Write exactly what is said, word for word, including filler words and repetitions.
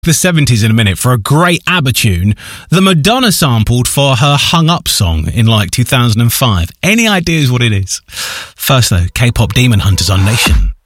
The seventies in a minute for a great ABBA tune that Madonna sampled for her Hung Up song in like two thousand five. Any ideas what it is? First though, K-pop Demon Hunters on Nation.